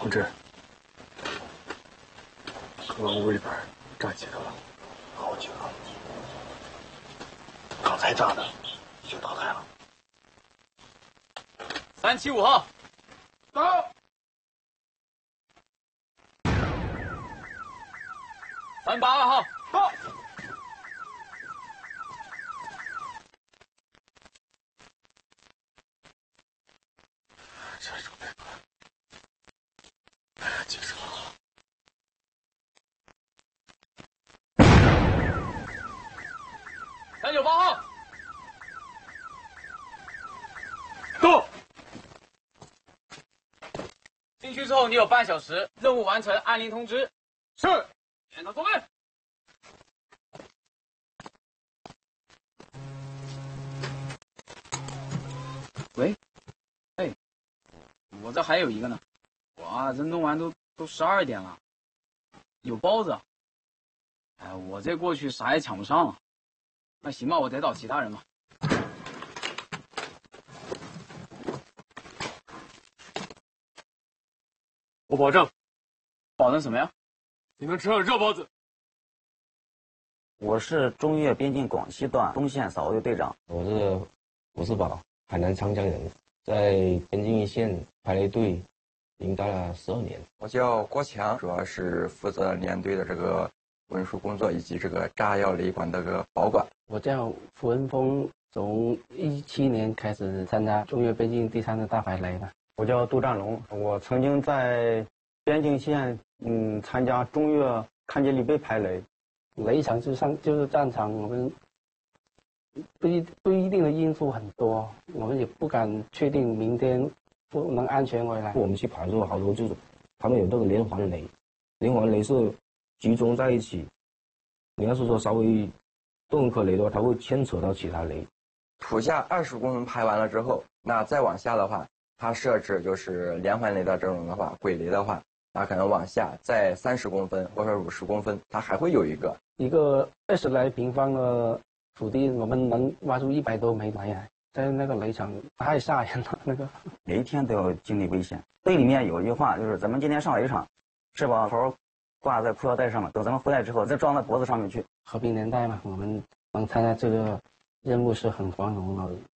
同志，河湾屋里边站几个了？ 好几个。刚才炸的就淘汰了。 375号， 到。 382号， 到。 这准备吧。几十了。 398号， 到。 进去之后你有半小时，任务完成按铃通知。 是。 全场作位。喂，哎，我这还有一个呢。哇，这弄完都12点了，有包子。哎，我这过去啥也抢不上了。那行吧，我得找其他人吧。 我保证。 保证什么呀？ 你能吃上热包子。 我是中越边境广西段东线扫卫队长。 我是胡世宝，海南长江人，在边境一线排雷队领导了12年。 我叫郭强，主要是负责连队的这个文书工作以及这个炸药雷管的这个保管。 我叫傅文峰，从17年开始参加中越边境第3次大排雷的。 我叫杜占龙，我曾经在边境线参加中越勘察里贝排雷。 雷场就是战场，我们不一定的因素很多，我们也不敢确定明天不能安全回来。 我们去排的时候，好多就是他们有那个连环雷，连环雷是集中在一起。你要是说稍微动一颗雷的话，它会牵扯到其他雷。 土下20公分排完了之后，那再往下的话，它设置就是连环雷的这种的话，轨雷的话，那可能往下在30公分或者50公分，它还会有一个 20来平方的土地，我们能挖出100多枚雷来，在那个雷场太吓人了。那个每一天都要经历危险。队里面有一句话，就是咱们今天上雷场，是把头挂在裤腰带上面，等咱们回来之后再装在脖子上面去。 和平年代嘛，我们能参加这个任务是很光荣的。